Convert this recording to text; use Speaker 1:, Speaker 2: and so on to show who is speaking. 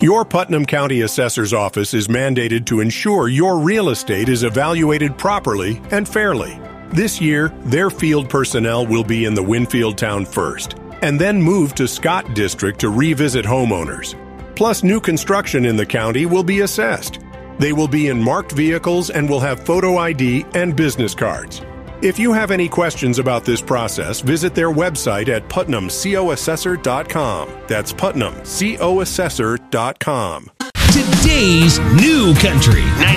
Speaker 1: Your Putnam County Assessor's Office is mandated to ensure your real estate is evaluated properly and fairly. This year, their field personnel will be in the Winfield town first, and then move to Scott District to revisit homeowners. Plus, new construction in the county will be assessed. They will be in marked vehicles and will have photo ID and business cards. If you have any questions about this process, visit their website at putnamcoassessor.com. That's putnamcoassessor.com.
Speaker 2: Today's New Country